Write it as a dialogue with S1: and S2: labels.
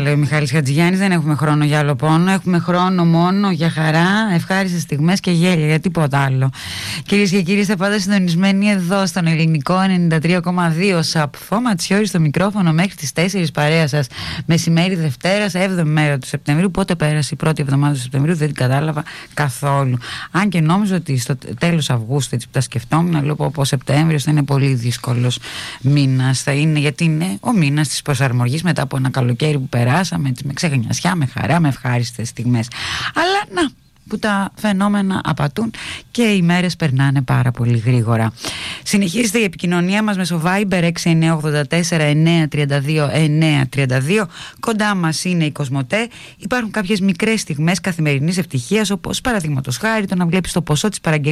S1: λέει ο Μιχάλης Χατζηγιάννης, δεν έχουμε χρόνο για άλλο πόνο. Έχουμε χρόνο μόνο για χαρά, ευχάριστες στιγμές και γέλια, για τίποτα άλλο. Κυρίες και κύριοι, είστε πάντα συντονισμένοι εδώ στον ελληνικό 93,2. Σαπφό Ματσιόρι στο μικρόφωνο μέχρι τις 4 παρέα σας. Μεσημέρι Δευτέρας, 7η μέρα του Σεπτεμβρίου. Πότε πέρασε η πρώτη εβδομάδα του Σεπτεμβρίου, δεν την κατάλαβα καθόλου. Αν και νόμιζα ότι στο τέλος Αυγούστου, έτσι που τα σκεφτόμουν, λέω πω ο Σεπτέμβριος θα είναι πολύ δύσκολος μήνας. Θα είναι, γιατί είναι ο μήνας της προσαρμογής μετά από ένα καλοκαίρι που περάσαμε με ξεγνιασιά, με χαρά, με ευχάριστες στιγμές. Αλλά να, που τα φαινόμενα απατούν και οι μέρες περνάνε πάρα πολύ γρήγορα. Συνεχίζεται η επικοινωνία μας μέσω Viber 6984-932-932. Κοντά μας είναι η Κοσμοτέ. Υπάρχουν κάποιες μικρές στιγμές καθημερινής ευτυχίας, όπως παραδείγματος χάρη το να βλέπεις το ποσό της παραγγελίας